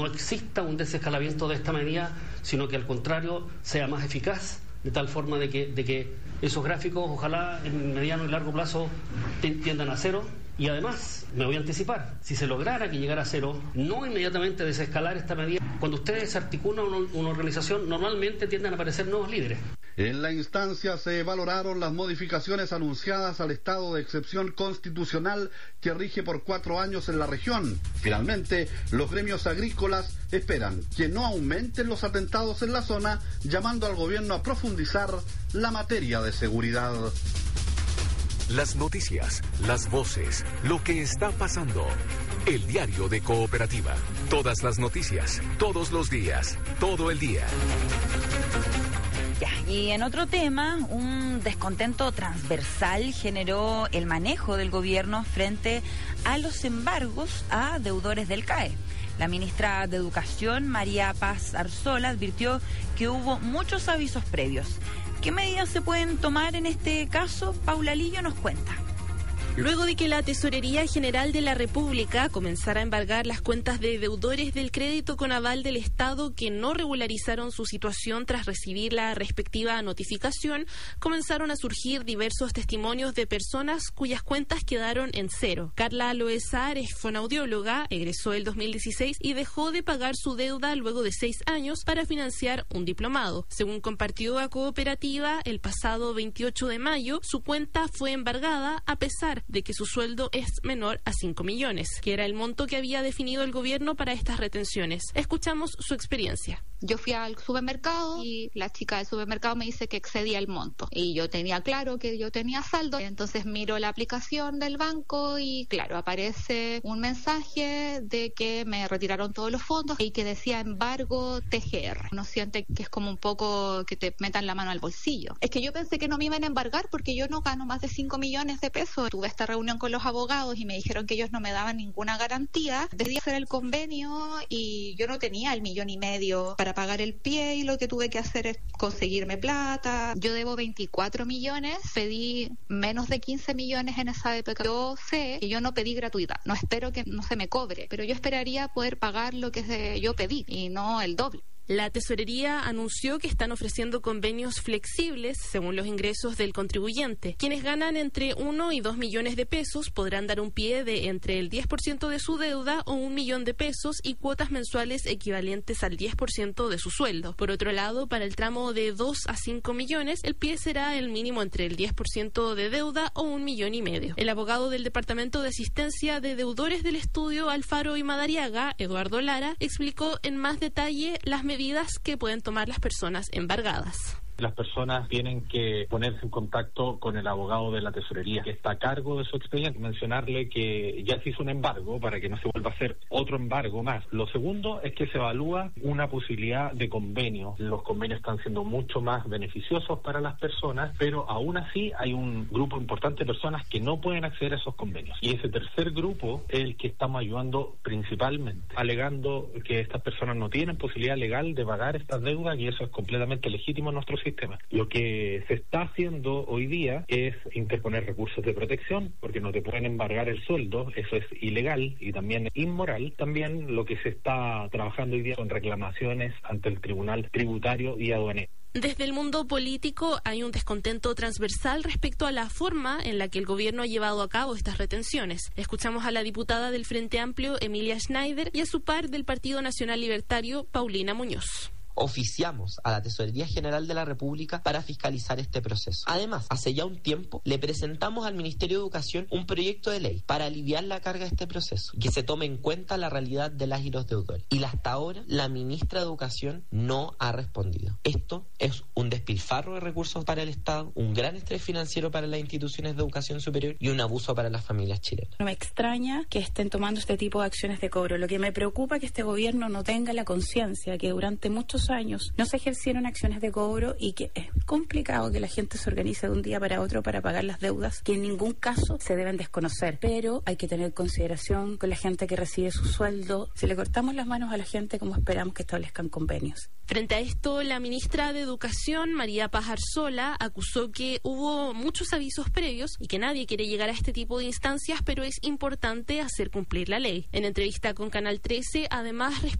exista un desescalamiento de esta medida, sino que al contrario sea más eficaz, de tal forma de que esos gráficos ojalá en mediano y largo plazo tiendan a cero. Y además, me voy a anticipar, si se lograra que llegara a cero, no inmediatamente desescalar esta medida. Cuando ustedes articulan una organización, normalmente tienden a aparecer nuevos líderes. En la instancia se valoraron las modificaciones anunciadas al estado de excepción constitucional que rige por 4 años en la región. Finalmente, los gremios agrícolas esperan que no aumenten los atentados en la zona, llamando al gobierno a profundizar la materia de seguridad. Las noticias, las voces, lo que está pasando. El diario de Cooperativa. Todas las noticias, todos los días, todo el día. Y en otro tema, un descontento transversal generó el manejo del gobierno frente a los embargos a deudores del CAE. La ministra de Educación, María Paz Arzola, advirtió que hubo muchos avisos previos. ¿Qué medidas se pueden tomar en este caso? Paula Lillo nos cuenta. Luego de que la Tesorería General de la República comenzara a embargar las cuentas de deudores del crédito con aval del Estado que no regularizaron su situación tras recibir la respectiva notificación, comenzaron a surgir diversos testimonios de personas cuyas cuentas quedaron en cero. Carla Loezar es fonoaudióloga, egresó el 2016 y dejó de pagar su deuda luego de 6 años para financiar un diplomado. Según compartió a Cooperativa, el pasado 28 de mayo, su cuenta fue embargada a pesar de que su sueldo es menor a 5 millones, que era el monto que había definido el gobierno para estas retenciones. Escuchamos su experiencia. Yo fui al supermercado y la chica del supermercado me dice que excedía el monto. Y yo tenía claro que yo tenía saldo. Entonces miro la aplicación del banco y claro, aparece un mensaje de que me retiraron todos los fondos y que decía embargo TGR. Uno siente que es como un poco que te metan la mano al bolsillo. Es que yo pensé que no me iban a embargar porque yo no gano más de 5 millones de pesos. Tuve esta reunión con los abogados y me dijeron que ellos no me daban ninguna garantía. Decidí hacer el convenio y yo no tenía el 1,5 millones para pagar el pie y lo que tuve que hacer es conseguirme plata. Yo debo 24 millones, pedí menos de 15 millones en esa época. Yo sé que yo no pedí gratuidad, no espero que no se me cobre, pero yo esperaría poder pagar lo que yo pedí y no el doble. La Tesorería anunció que están ofreciendo convenios flexibles según los ingresos del contribuyente. Quienes ganan entre 1 y 2 millones de pesos podrán dar un pie de entre el 10% de su deuda o 1 millón de pesos y cuotas mensuales equivalentes al 10% de su sueldo. Por otro lado, para el tramo de 2 a 5 millones, el pie será el mínimo entre el 10% de deuda o 1,5 millones. El abogado del Departamento de Asistencia de Deudores del Estudio Alfaro y Madariaga, Eduardo Lara, explicó en más detalle las medidas que pueden tomar las personas embargadas. Las personas tienen que ponerse en contacto con el abogado de la Tesorería que está a cargo de su expediente, mencionarle que ya se hizo un embargo para que no se vuelva a hacer otro embargo más. Lo segundo es que se evalúa una posibilidad de convenio. Los convenios están siendo mucho más beneficiosos para las personas, pero aún así hay un grupo importante de personas que no pueden acceder a esos convenios. Y ese tercer grupo es el que estamos ayudando principalmente, alegando que estas personas no tienen posibilidad legal de pagar estas deudas y eso es completamente legítimo en nuestro sistema. Lo que se está haciendo hoy día es interponer recursos de protección porque no te pueden embargar el sueldo, eso es ilegal y también inmoral. También lo que se está trabajando hoy día son reclamaciones ante el Tribunal Tributario y Aduanero. Desde el mundo político hay un descontento transversal respecto a la forma en la que el gobierno ha llevado a cabo estas retenciones. Escuchamos a la diputada del Frente Amplio, Emilia Schneider, y a su par del Partido Nacional Libertario, Paulina Muñoz. Oficiamos a la Tesorería General de la República para fiscalizar este proceso. Además, hace ya un tiempo le presentamos al Ministerio de Educación un proyecto de ley para aliviar la carga de este proceso, que se tome en cuenta la realidad de las y los deudores. Y hasta ahora, la ministra de Educación no ha respondido. Esto es un despilfarro de recursos para el Estado, un gran estrés financiero para las instituciones de educación superior y un abuso para las familias chilenas. No me extraña que estén tomando este tipo de acciones de cobro. Lo que me preocupa es que este gobierno no tenga la conciencia que durante muchos años no se ejercieron acciones de cobro y que es complicado que la gente se organice de un día para otro para pagar las deudas que en ningún caso se deben desconocer, pero hay que tener consideración con la gente que recibe su sueldo. Si le cortamos las manos a la gente, ¿cómo esperamos que establezcan convenios? Frente a esto, la ministra de Educación, María Paz Arzola, acusó que hubo muchos avisos previos y que nadie quiere llegar a este tipo de instancias, pero es importante hacer cumplir la ley. En entrevista con Canal 13, además